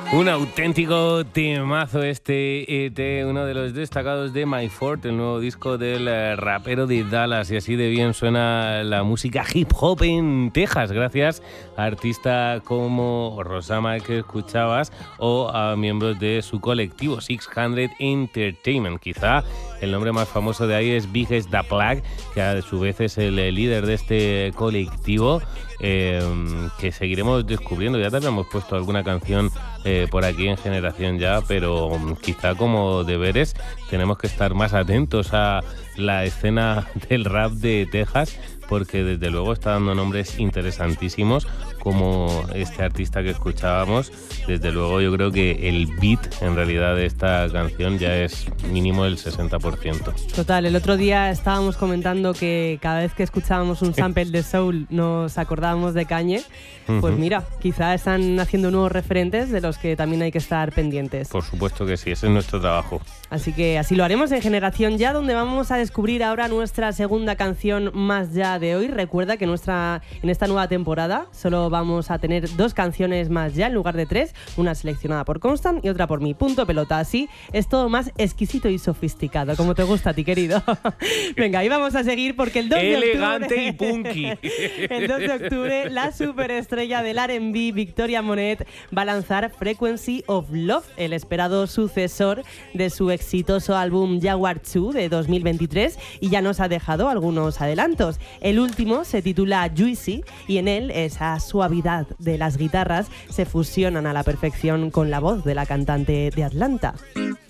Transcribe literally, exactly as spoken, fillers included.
Un auténtico temazo este E T, uno de los destacados de My Fort, el nuevo disco del uh, rapero de Dallas, y así de bien suena la música hip hop en Texas, gracias a artistas como Rosama, que escuchabas, o a miembros de su colectivo seiscientos Entertainment. Quizá el nombre más famoso de ahí es Biggest Da Plague, que a su vez es el líder de este colectivo, eh, que seguiremos descubriendo. Ya te habíamos puesto alguna canción eh, por aquí en Generación Ya, pero quizá como deberes tenemos que estar más atentos a la escena del rap de Texas, porque desde luego está dando nombres interesantísimos, como este artista que escuchábamos. Desde luego yo creo que el beat en realidad de esta canción ya es mínimo el sesenta por ciento. Total, el otro día estábamos comentando que cada vez que escuchábamos un sample de soul nos acordábamos de Kanye. Pues mira, quizá están haciendo nuevos referentes de los que también hay que estar pendientes. Por supuesto que sí, ese es nuestro trabajo. Así que así lo haremos en Generación Ya, donde vamos a descubrir ahora nuestra segunda canción más ya de hoy. Recuerda que nuestra, en esta nueva temporada solo vamos a tener dos canciones más ya en lugar de tres, una seleccionada por Constant y otra por mí. Punto pelota. Así es todo más exquisito y sofisticado, como te gusta a ti, querido. Venga, ahí vamos a seguir porque el dos de octubre... Elegante y punky. El dos de octubre, la superestrella del R and B, Victoria Monet, va a lanzar Frequency of Love, el esperado sucesor de su exitoso álbum Jaguar dos de dos mil veintitrés, y ya nos ha dejado algunos adelantos. El último se titula Juicy y en él esa suavidad de las guitarras se fusionan a la perfección con la voz de la cantante de Atlanta.